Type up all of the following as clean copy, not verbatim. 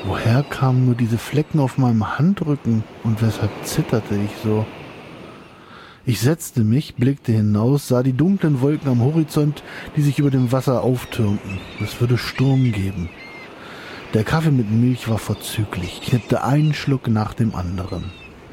Woher kamen nur diese Flecken auf meinem Handrücken und weshalb zitterte ich so? Ich setzte mich, blickte hinaus, sah die dunklen Wolken am Horizont, die sich über dem Wasser auftürmten. Es würde Sturm geben. Der Kaffee mit Milch war vorzüglich. Ich nippte einen Schluck nach dem anderen.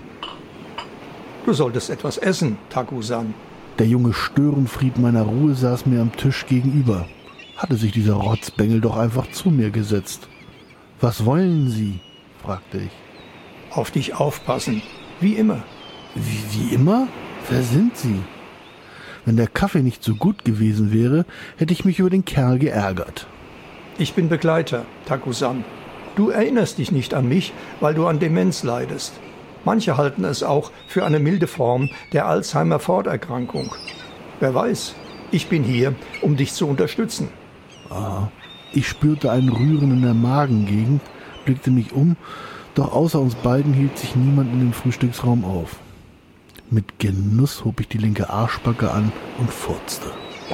Du solltest etwas essen, Taku-san. Der junge Störenfried meiner Ruhe saß mir am Tisch gegenüber. Hatte sich dieser Rotzbengel doch einfach zu mir gesetzt. »Was wollen Sie?« fragte ich. »Auf dich aufpassen, wie immer.« Wie immer? Wer sind Sie? Wenn der Kaffee nicht so gut gewesen wäre, hätte ich mich über den Kerl geärgert. »Ich bin Begleiter, Taku-san. Du erinnerst dich nicht an mich, weil du an Demenz leidest. Manche halten es auch für eine milde Form der Alzheimer-Forterkrankung. Wer weiß, ich bin hier, um dich zu unterstützen.« Ich spürte ein Rühren in der Magengegend, blickte mich um, doch außer uns beiden hielt sich niemand in dem Frühstücksraum auf. Mit Genuss hob ich die linke Arschbacke an und furzte.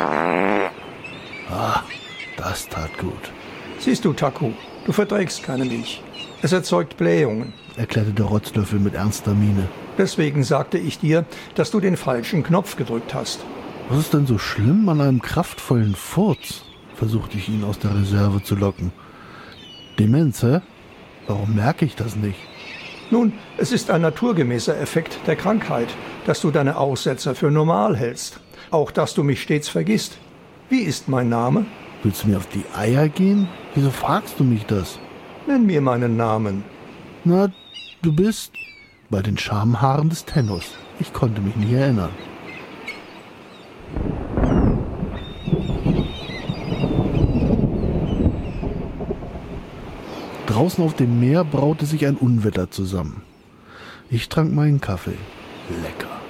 Das tat gut, »Siehst du, Taku, du verträgst keine Milch. Es erzeugt Blähungen«, erklärte der Rotzlöffel mit ernster Miene. »Deswegen sagte ich dir, dass du den falschen Knopf gedrückt hast.« Was ist denn so schlimm an einem kraftvollen Furz? Versuchte ich ihn aus der Reserve zu locken. Demenz, hä? Warum merke ich das nicht? Nun, es ist ein naturgemäßer Effekt der Krankheit, dass du deine Aussetzer für normal hältst. Auch, dass du mich stets vergisst. Wie ist mein Name? Willst du mir auf die Eier gehen? Wieso fragst du mich das? Nenn mir meinen Namen. Na, du bist bei den Schamhaaren des Tennos. Ich konnte mich nicht erinnern. Draußen auf dem Meer braute sich ein Unwetter zusammen. Ich trank meinen Kaffee. Lecker.